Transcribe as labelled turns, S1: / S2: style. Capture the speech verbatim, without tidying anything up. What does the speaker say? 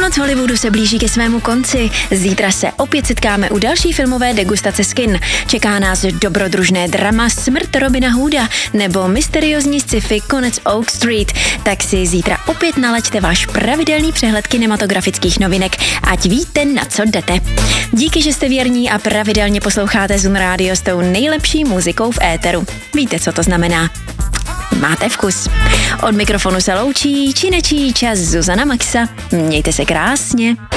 S1: Půlnoc Hollywoodu se blíží ke svému konci. Zítra se opět setkáme u další filmové degustace z kin. Čeká nás dobrodružné drama Smrt Robina Hooda nebo mysteriózní sci-fi Konec Oak Street. Tak si zítra opět nalaďte váš pravidelný přehled kinematografických novinek, ať víte, na co jdete. Díky, že jste věrní a pravidelně posloucháte Zun Radio s tou nejlepší muzikou v éteru. Víte, co to znamená. Máte vkus. Od mikrofonu se loučí činečí čas Zuzana Maxa. Mějte se krásně.